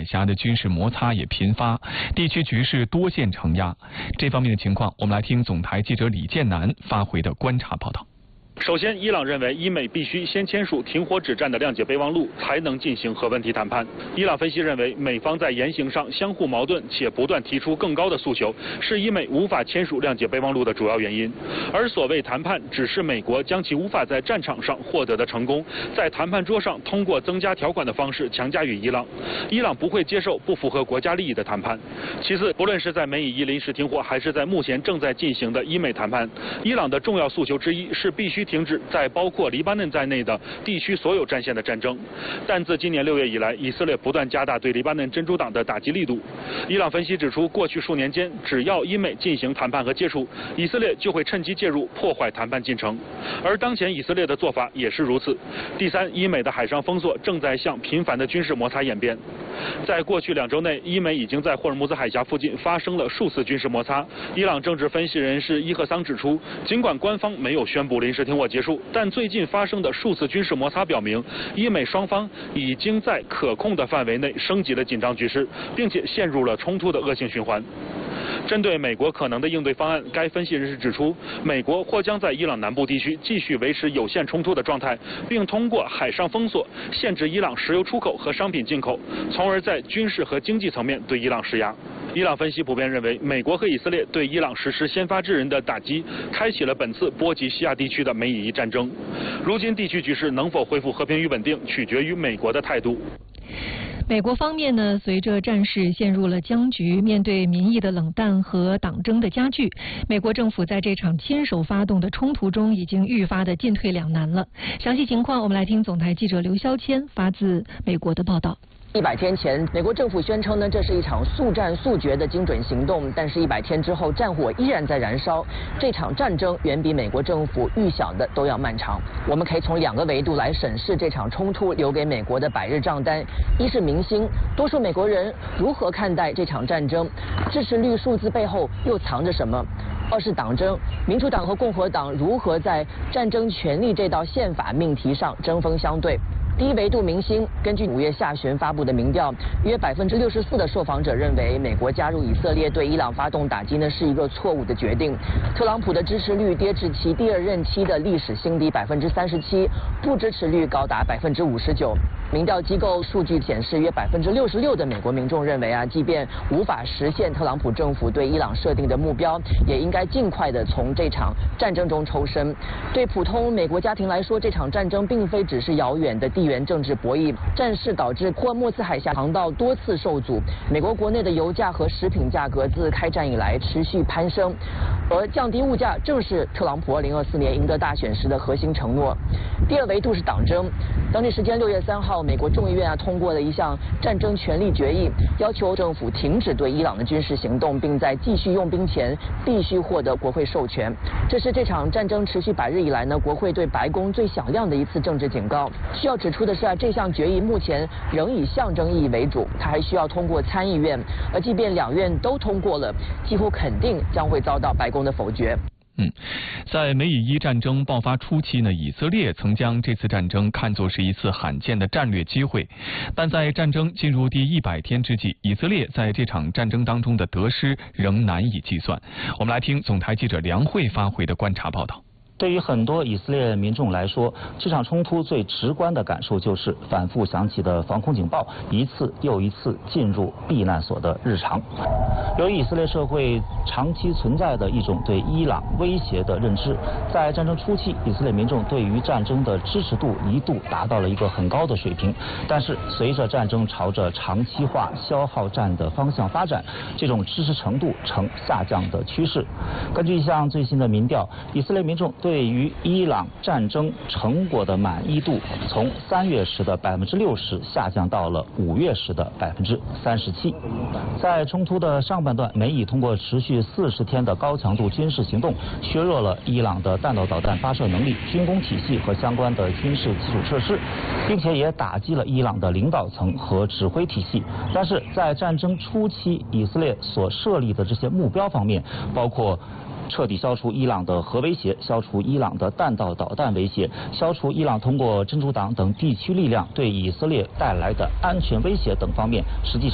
海峡的军事摩擦也频发，地区局势多线承压。这方面的情况，我们来听总台记者李建南发回的观察报道。 首先，伊朗认为伊美必须先签署停火止战的谅解备忘录，才能进行核问题谈判。伊朗分析认为，美方在言行上相互矛盾，且不断提出更高的诉求，是伊美无法签署谅解备忘录的主要原因。而所谓谈判，只是美国将其无法在战场上获得的成功，在谈判桌上通过增加条款的方式强加于伊朗。伊朗不会接受不符合国家利益的谈判。其次，不论是在美以伊临时停火，还是在目前正在进行的伊美谈判，伊朗的重要诉求之一是必须停止在包括黎巴嫩在内的地区所有战线的战争。但自今年6月以来，以色列不断加大对黎巴嫩真主党的打击力度。伊朗分析指出，过去数年间，只要伊美进行谈判和接触，以色列就会趁机介入，破坏谈判进程。而当前以色列的做法也是如此。第三，伊美的海上封锁正在向频繁的军事摩擦演变。在过去2周内，伊美已经在霍尔木兹海峡附近发生了数次军事摩擦。伊朗政治分析人士伊赫桑指出，尽管官方没有宣布临时停火结束，但最近发生的数次军事摩擦表明，伊美双方已经在可控的范围内升级了紧张局势，并且陷入了冲突的恶性循环。针对美国可能的应对方案，该分析人士指出，美国或将在伊朗南部地区继续维持有限冲突的状态，并通过海上封锁限制伊朗石油出口和商品进口，从而在军事和经济层面对伊朗施压。伊朗分析普遍认为，美国和以色列对伊朗实施先发制人的打击，开启了本次波及西亚地区的美以伊战争。如今地区局势能否恢复和平与稳定，取决于美国的态度。 美国方面呢，随着战事陷入了僵局，面对民意的冷淡和党争的加剧，美国政府在这场亲手发动的冲突中已经愈发的进退两难了。详细情况，我们来听总台记者刘肖谦发自美国的报道。 100天前，美国政府宣称呢，这是一场速战速决的精准行动，但是100天之后，战火依然在燃烧。这场战争远比美国政府预想的都要漫长。我们可以从2个维度来审视这场冲突留给美国的百日账单：一是民心，多数美国人如何看待这场战争，支持率数字背后又藏着什么；2是党争，民主党和共和党如何在战争权利这道宪法命题上针锋相对。第一维度民心，根据5月下旬发布的民调，约64%的受访者认为美国加入以色列对伊朗发动打击呢是一个错误的决定。特朗普的支持率跌至其第2任期的历史新低37%，不支持率高达59%。民调机构数据显示，约66%的美国民众认为即便无法实现特朗普政府对伊朗设定的目标，也应该尽快的从这场战争中抽身。对普通美国家庭来说，这场战争并非只是遥远的地缘政治博弈，战事导致霍尔木兹海峡航道多次受阻，美国国内的油价和食品价格自开战以来持续攀升，而降低物价正是特朗普2024年赢得大选时的核心承诺。第2维度是党争，当地时间6月3号，美国众议院通过了一项战争权利决议，要求政府停止对伊朗的军事行动，并在继续用兵前必须获得国会授权。这是这场战争持续100日以来呢，国会对白宫最响亮的一次政治警告。需要指出的是这项决议目前仍以象征意义为主，它还需要通过参议院，而即便2院都通过了，几乎肯定将会遭到白宫的否决。 在美以伊战争爆发初期呢，以色列曾将这次战争看作是一次罕见的战略机会，但在战争进入第100天之际，以色列在这场战争当中的得失仍难以计算。我们来听总台记者梁慧发回的观察报道。 对于很多以色列民众来说，这场冲突最直观的感受就是反复响起的防空警报一次又一次进入避难所的日常。由于以色列社会长期存在的一种对伊朗威胁的认知，在战争初期，以色列民众对于战争的支持度一度达到了一个很高的水平。但是随着战争朝着长期化消耗战的方向发展，这种支持程度呈下降的趋势。根据一项最新的民调，以色列民众对于伊朗战争成果的满意度从3月时的60%下降到了5月时的37%。在冲突的上半段，美以通过持续40天的高强度军事行动，削弱了伊朗的弹道导弹发射能力、军工体系和相关的军事基础设施，并且也打击了伊朗的领导层和指挥体系。但是在战争初期，以色列所设立的这些目标方面，包括彻底消除伊朗的核威胁，消除伊朗的弹道导弹威胁，消除伊朗通过真主党等地区力量对以色列带来的安全威胁等方面，实际上